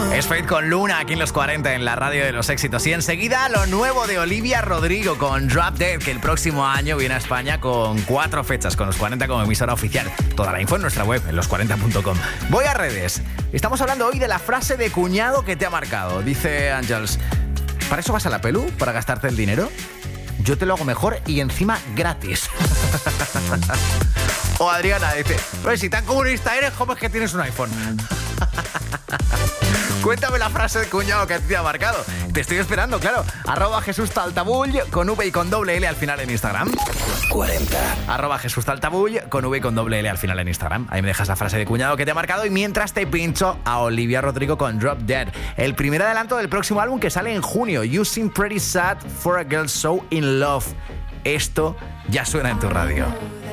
Es Fate con Luna aquí en los 40 en la radio de los éxitos. Y enseguida lo nuevo de Olivia Rodrigo con Drop Dead, que el próximo año viene a España con 4 fechas, con los 40 como emisora oficial. Toda la info en nuestra web, en los40.com. Voy a redes. Estamos hablando hoy de la frase de cuñado que te ha marcado. Dice Ángels, ¿para eso vas a la pelu? ¿Para gastarte el dinero? Yo te lo hago mejor y encima gratis. O Adriana dice, pues si tan comunista eres, ¿cómo es que tienes un iPhone? Cuéntame la frase de cuñado que te ha marcado. Te estoy esperando, claro. @JesúsTaltabull con V y con doble L al final en Instagram. 40. @JesúsTaltabull con V y con doble L al final en Instagram. Ahí me dejas la frase de cuñado que te ha marcado y mientras te pincho a Olivia Rodrigo con Drop Dead, el primer adelanto del próximo álbum que sale en junio. You Seem Pretty Sad for a Girl So In Love. Esto ya suena en tu radio.